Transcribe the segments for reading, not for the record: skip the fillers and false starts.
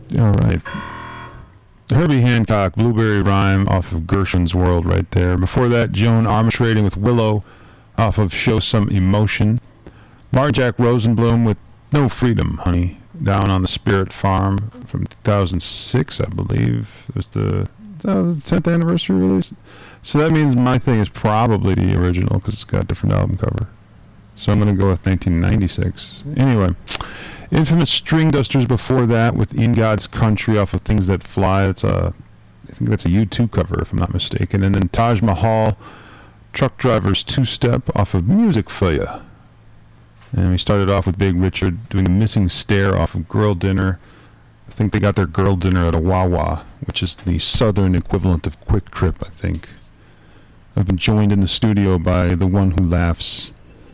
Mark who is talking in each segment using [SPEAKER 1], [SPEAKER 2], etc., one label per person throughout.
[SPEAKER 1] All right. Herbie Hancock, Blueberry Rhyme off of Gershwin's World right there. Before that, Joan Armatrading with Willow off of Show Some Emotion. Marjack Rosenblum with No Freedom, Honey, down on the Spirit Farm from 2006, I believe. It was the 10th anniversary release. So that means my thing is probably the original because it's got a different album cover. So I'm going to go with 1996. Anyway, Infamous String Dusters before that with In God's Country off of Things That Fly. I think that's a U2 cover if I'm not mistaken. And then Taj Mahal, Truck Driver's Two-Step off of Music For Ya. And we started off with Big Richard doing a Missing Stare off of Girl Dinner. I think they got their Girl Dinner at a Wawa, which is the southern equivalent of Quick Trip, I think. I've been joined in the studio by the one who laughs.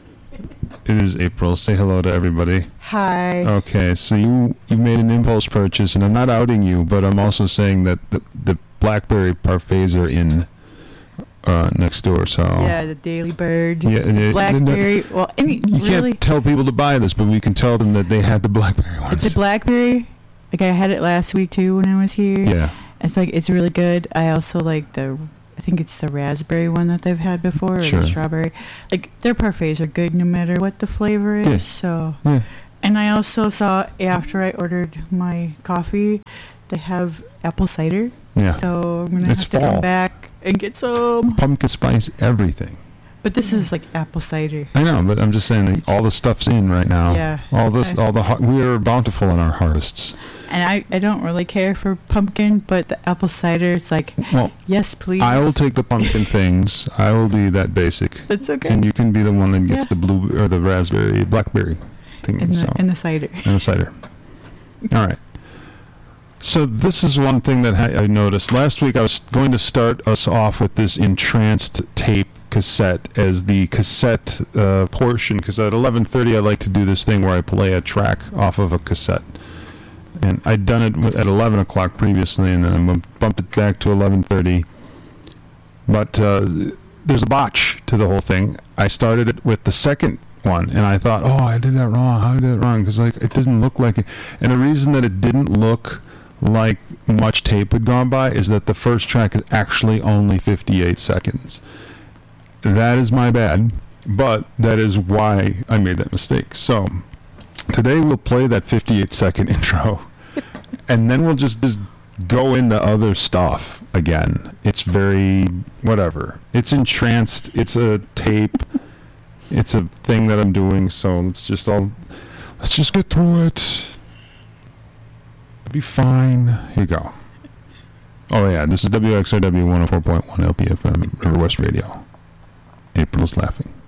[SPEAKER 1] It is April. Say hello to everybody.
[SPEAKER 2] Hi.
[SPEAKER 1] Okay, so you made an impulse purchase, and I'm not outing you, but I'm also saying that the BlackBerry parfaits are in next door. So
[SPEAKER 2] yeah, the Daily Bird.
[SPEAKER 1] Yeah,
[SPEAKER 2] BlackBerry. Well,
[SPEAKER 1] you
[SPEAKER 2] really
[SPEAKER 1] can't tell people to buy this, but we can tell them that they had the BlackBerry ones.
[SPEAKER 2] The BlackBerry. Like I had it last week too when I was here.
[SPEAKER 1] Yeah.
[SPEAKER 2] It's really good. I also like I think it's the raspberry one that they've had before, or
[SPEAKER 1] Sure.
[SPEAKER 2] the strawberry. Like their parfaits are good no matter what the flavor is.
[SPEAKER 1] Yeah.
[SPEAKER 2] So.
[SPEAKER 1] Yeah.
[SPEAKER 2] And I also saw after I ordered my coffee, they have apple cider.
[SPEAKER 1] Yeah.
[SPEAKER 2] So I'm gonna
[SPEAKER 1] It's
[SPEAKER 2] have to
[SPEAKER 1] fall.
[SPEAKER 2] come back and get some.
[SPEAKER 1] Pumpkin spice everything.
[SPEAKER 2] But this is like apple cider.
[SPEAKER 1] I know, but I'm just saying that all the stuff's in right now.
[SPEAKER 2] Yeah.
[SPEAKER 1] All this,
[SPEAKER 2] Okay.
[SPEAKER 1] we are bountiful in our harvests.
[SPEAKER 2] And I don't really care for pumpkin, but the apple cider, it's like,
[SPEAKER 1] Well,
[SPEAKER 2] yes, please.
[SPEAKER 1] I will take the pumpkin things. I will be that basic.
[SPEAKER 2] That's okay.
[SPEAKER 1] And you can be the one that gets
[SPEAKER 2] Yeah.
[SPEAKER 1] the blue or the raspberry, blackberry thing.
[SPEAKER 2] in the cider.
[SPEAKER 1] And the cider. All right. So this is one thing that I noticed. Last week I was going to start us off with this entranced tape cassette as the cassette portion, because at 11:30 I like to do this thing where I play a track off of a cassette. And I'd done it at 11 o'clock previously, and then I bumped it back to 11:30. But there's a botch to the whole thing. I started it with the second one, and I thought, oh, I did that wrong. How did I do that wrong? Because it doesn't look like it. And the reason that it didn't look like much tape had gone by is that the first track is actually only 58 seconds. That is my bad, but that is why I made that mistake. So today we'll play that 58-second intro, and then we'll just go into other stuff again. It's very whatever. It's entranced. It's a tape. It's a thing that I'm doing. So let's just get through it. It'll be fine. Here you go. Oh yeah, this is WXRW 104.1 LPFM River West Radio. April's laughing.